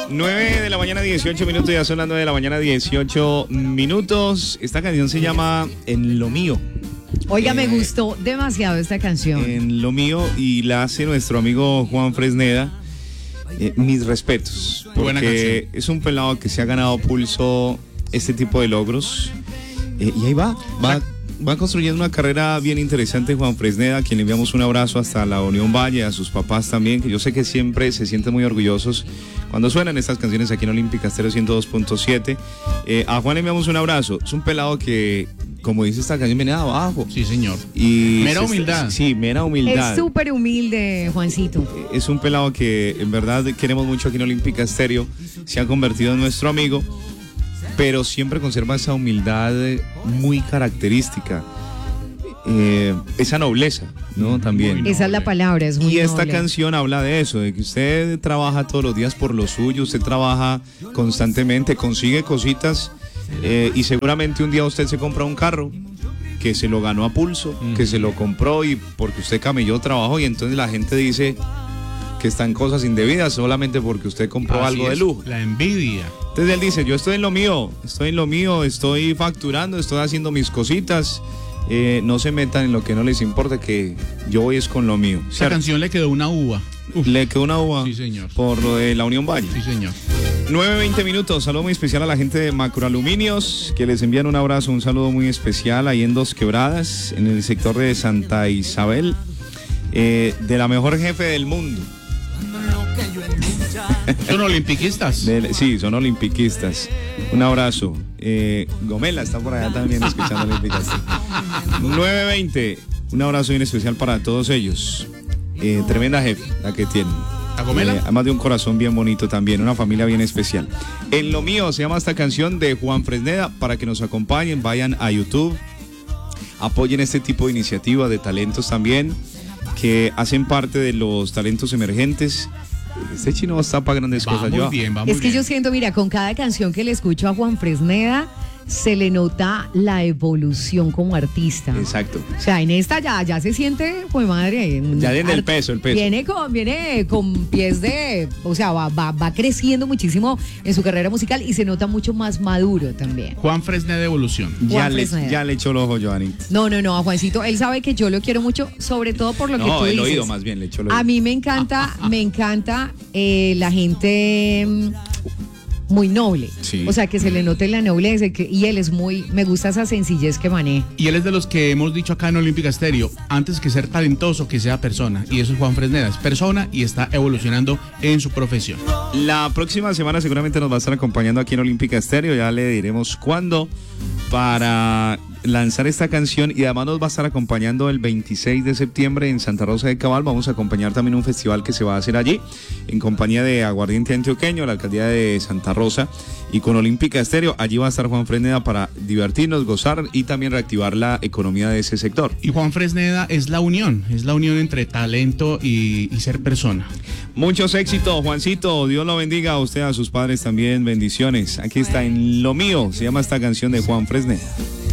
9 de la mañana, 18 minutos, ya son las 9 de la mañana, 18 minutos. Esta canción se llama En lo mío. Oiga, me gustó demasiado esta canción. En lo mío, y la hace nuestro amigo Juan Fresneda. Mis respetos, porque es un pelado que se ha ganado pulso este tipo de logros. Y ahí va construyendo una carrera bien interesante, Juan Fresneda, a quien le enviamos un abrazo hasta la Unión Valle, a sus papás también, que yo sé que siempre se sienten muy orgullosos cuando suenan estas canciones aquí en Olímpica Estéreo 102.7. A Juan le enviamos un abrazo. Es un pelado que, como dice esta canción, viene de abajo. Sí, señor. Y mera humildad. Sí, mera humildad. Es súper humilde, Juancito. Es un pelado que en verdad queremos mucho aquí en Olímpica Estéreo. Se ha convertido en nuestro amigo, pero siempre conserva esa humildad muy característica, esa nobleza, ¿no? También. Esa es la palabra, es muy Y esta noble. canción habla de eso, de que usted trabaja todos los días por lo suyo, usted trabaja constantemente, consigue cositas, y seguramente un día usted se compra un carro que se lo ganó a pulso, que se lo compró y porque usted camelló, trabajó, y entonces la gente dice que están cosas indebidas solamente porque usted compró Así algo de es, lujo. la envidia. Entonces él dice, yo estoy en lo mío, estoy facturando, estoy haciendo mis cositas, no se metan en lo que no les importa, que yo voy es con lo mío. Esta canción le quedó una uva. Le quedó una uva. Sí, señor. Por lo de la Unión Valle. Sí, señor. 9:20 minutos, saludo muy especial a la gente de Macroaluminios, que les envían un abrazo, un saludo muy especial ahí en Dos Quebradas, en el sector de Santa Isabel, de la mejor jefe del mundo. ¿Son olimpiquistas? Sí, son olimpiquistas. Un abrazo. Gomela está por allá también escuchando Olímpicas. 9:20. Un abrazo bien especial para todos ellos. Tremenda jefe la que tienen. ¿A Gomela? Además de un corazón bien bonito también, una familia bien especial. En lo mío se llama esta canción de Juan Fresneda. Para que nos acompañen, vayan a YouTube, apoyen este tipo de iniciativa de talentos también, que hacen parte de los talentos emergentes. Este chino está para grandes cosas. Muy bien, va muy Es que bien. yo siento, mira, con cada canción que le escucho a Juan Fresneda, se le nota la evolución como artista. Exacto. O sea, en esta ya se siente, pues madre. Ya viene el peso. Viene con pies de, o sea, va creciendo muchísimo en su carrera musical y se nota mucho más maduro también. Juan Fresneda de Evolución. Ya Fresneda. le echó el ojo, Giovanni. No, a Juancito, él sabe que yo lo quiero mucho, sobre todo por lo que tú No, el dices. oído más bien le echó el oído. A mí me encanta la gente muy noble. Sí. O sea, que se le note la nobleza y él es me gusta esa sencillez que maneja. Y él es de los que hemos dicho acá en Olímpica Estéreo, antes que ser talentoso, que sea persona. Y eso es Juan Fresneda, es persona y está evolucionando en su profesión. La próxima semana seguramente nos va a estar acompañando aquí en Olímpica Estéreo, ya le diremos cuándo, para lanzar esta canción, y además nos va a estar acompañando el 26 de septiembre en Santa Rosa de Cabal. Vamos a acompañar también un festival que se va a hacer allí en compañía de Aguardiente Antioqueño, la alcaldía de Santa Rosa, y con Olímpica Estéreo. Allí va a estar Juan Fresneda para divertirnos, gozar y también reactivar la economía de ese sector. Y Juan Fresneda es la unión entre talento y ser persona. Muchos éxitos, Juancito, Dios lo bendiga a usted, a sus padres también, bendiciones. Aquí está En lo mío, se llama esta canción de Juan Fresneda.